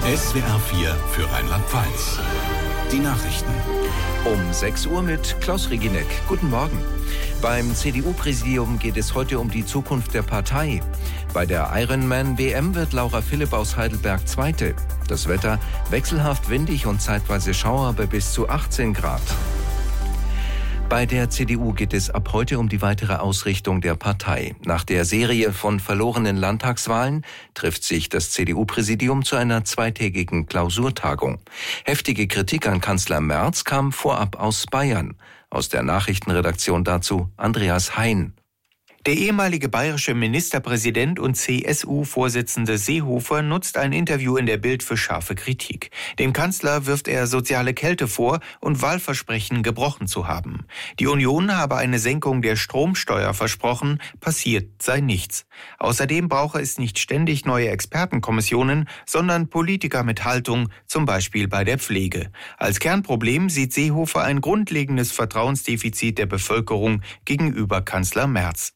SWR 4 für Rheinland-Pfalz. Die Nachrichten. Um 6 Uhr mit Klaus Regineck. Guten Morgen. Beim CDU-Präsidium geht es heute um die Zukunft der Partei. Bei der Ironman-WM wird Laura Philipp aus Heidelberg Zweite. Das Wetter wechselhaft windig und zeitweise Schauer bei bis zu 18 Grad. Bei der CDU geht es ab heute um die weitere Ausrichtung der Partei. Nach der Serie von verlorenen Landtagswahlen trifft sich das CDU-Präsidium zu einer zweitägigen Klausurtagung. Heftige Kritik an Kanzler Merz kam vorab aus Bayern. Aus der Nachrichtenredaktion dazu Andreas Hein. Der ehemalige bayerische Ministerpräsident und CSU-Vorsitzende Seehofer nutzt ein Interview in der Bild für scharfe Kritik. Dem Kanzler wirft er soziale Kälte vor und Wahlversprechen gebrochen zu haben. Die Union habe eine Senkung der Stromsteuer versprochen, passiert sei nichts. Außerdem brauche es nicht ständig neue Expertenkommissionen, sondern Politiker mit Haltung, zum Beispiel bei der Pflege. Als Kernproblem sieht Seehofer ein grundlegendes Vertrauensdefizit der Bevölkerung gegenüber Kanzler Merz.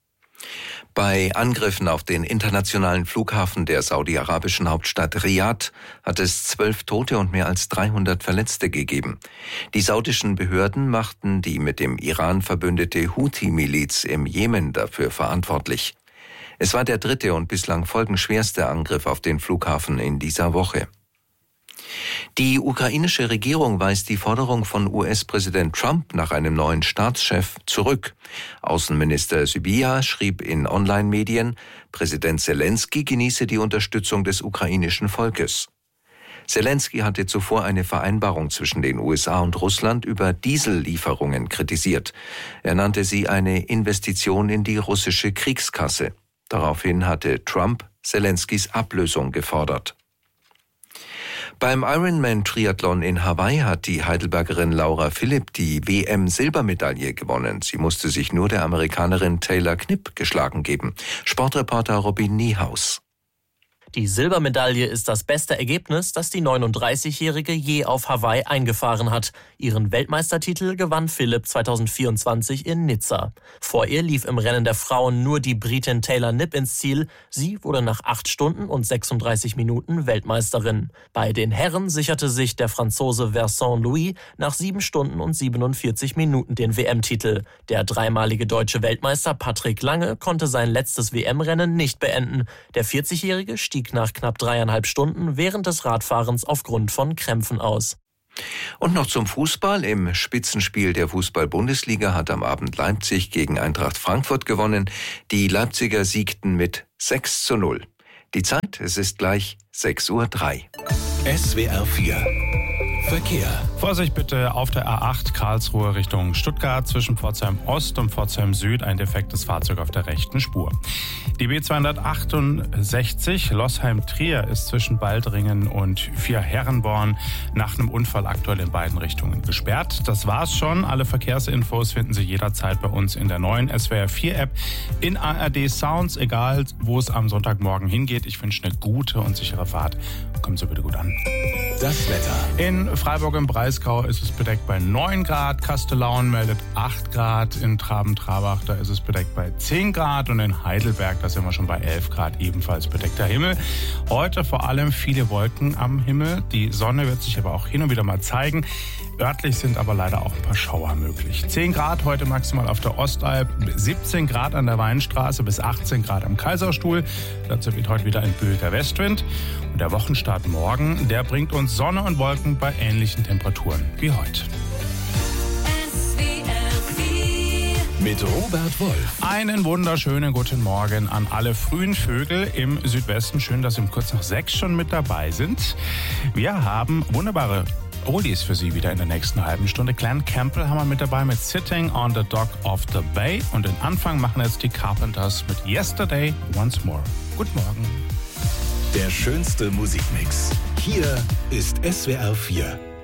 Bei Angriffen auf den internationalen Flughafen der saudi-arabischen Hauptstadt Riad hat es 12 Tote und mehr als 300 Verletzte gegeben. Die saudischen Behörden machten die mit dem Iran verbündete Houthi-Miliz im Jemen dafür verantwortlich. Es war der dritte und bislang folgenschwerste Angriff auf den Flughafen in dieser Woche. Die ukrainische Regierung weist die Forderung von US-Präsident Trump nach einem neuen Staatschef zurück. Außenminister Sybiha schrieb in Online-Medien, Präsident Selenskyj genieße die Unterstützung des ukrainischen Volkes. Selenskyj hatte zuvor eine Vereinbarung zwischen den USA und Russland über Diesellieferungen kritisiert. Er nannte sie eine Investition in die russische Kriegskasse. Daraufhin hatte Trump Selenskyjs Ablösung gefordert. Beim Ironman-Triathlon in Hawaii hat die Heidelbergerin Laura Philipp die WM-Silbermedaille gewonnen. Sie musste sich nur der Amerikanerin Taylor Knipp geschlagen geben. Sportreporter Robin Niehaus. Die Silbermedaille ist das beste Ergebnis, das die 39-Jährige je auf Hawaii eingefahren hat. Ihren Weltmeistertitel gewann Philipp 2024 in Nizza. Vor ihr lief im Rennen der Frauen nur die Britin Taylor Knipp ins Ziel. Sie wurde nach 8 Stunden und 36 Minuten Weltmeisterin. Bei den Herren sicherte sich der Franzose Vincent Louis nach 7 Stunden und 47 Minuten den WM-Titel. Der dreimalige deutsche Weltmeister Patrick Lange konnte sein letztes WM-Rennen nicht beenden. Der 40-Jährige stieg nach knapp 3,5 Stunden während des Radfahrens aufgrund von Krämpfen aus. Und noch zum Fußball. Im Spitzenspiel der Fußball-Bundesliga hat am Abend Leipzig gegen Eintracht Frankfurt gewonnen. Die Leipziger siegten mit 6:0. Die Zeit, es ist gleich 6:03 Uhr. SWR 4 Verkehr. Vorsicht bitte auf der A8 Karlsruhe Richtung Stuttgart zwischen Pforzheim Ost und Pforzheim Süd ein defektes Fahrzeug auf der rechten Spur. Die B268 Loßheim-Trier ist zwischen Baldringen und Vierherrenborn nach einem Unfall aktuell in beiden Richtungen gesperrt. Das war's schon. Alle Verkehrsinfos finden Sie jederzeit bei uns in der neuen SWR 4 App in ARD Sounds, egal wo es am Sonntagmorgen hingeht. Ich wünsche eine gute und sichere Fahrt. Kommen Sie bitte gut an. Das Wetter. In Freiburg im Breisgau ist es bedeckt bei 9 Grad. Kastellaun meldet 8 Grad. In Traben-Trabach, da ist es bedeckt bei 10 Grad. Und in Heidelberg, da sind wir schon bei 11 Grad, ebenfalls bedeckter Himmel. Heute vor allem viele Wolken am Himmel. Die Sonne wird sich aber auch hin und wieder mal zeigen. Örtlich sind aber leider auch ein paar Schauer möglich. 10 Grad heute maximal auf der Ostalb, 17 Grad an der Weinstraße, bis 18 Grad am Kaiserstuhl. Dazu weht heute wieder ein böiger Westwind. Und der Wochenstart morgen, der bringt uns Sonne und Wolken bei ähnlichen Temperaturen wie heute. Mit Robert Wolf. Einen wunderschönen guten Morgen an alle frühen Vögel im Südwesten. Schön, dass Sie um kurz nach 6 schon mit dabei sind. Wir haben wunderbare Oldies für Sie wieder in der nächsten halben Stunde. Glenn Campbell haben wir mit dabei mit Sitting on the Dock of the Bay. Und den Anfang machen jetzt die Carpenters mit Yesterday Once More. Guten Morgen. Der schönste Musikmix. Hier ist SWR 4.